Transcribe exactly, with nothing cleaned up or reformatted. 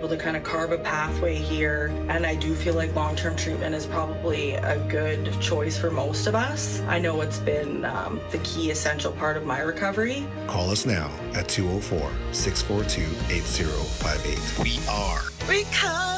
able to kind of carve a pathway here. And I do feel like long-term treatment is probably a good choice for most of us. I know it's been um, the key essential part of my recovery. Call us now at two oh four, six four two, eight oh five eight. We are Recover.